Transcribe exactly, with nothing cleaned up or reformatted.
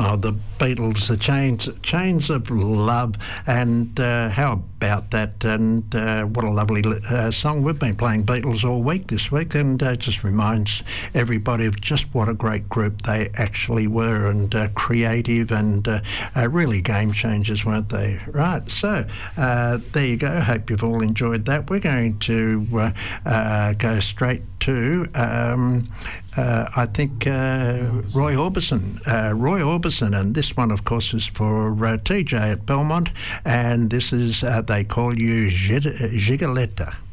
Oh, the Beatles, the Chains, Chains of Love, and uh, how about that? And uh, what a lovely uh, song. We've been playing Beatles all week this week, and uh, it just reminds everybody of just what a great group they actually were, and uh, creative, and uh, uh, really game changers, weren't they? Right, so uh, there you go. Hope you've all enjoyed that. We're going to uh, uh, go straight to um, uh, I think uh, Roy Orbison, uh, Roy Orbison, and this one, of course, is for uh, T J at Belmont, and this is uh, They Call You Gig- Gigoletta.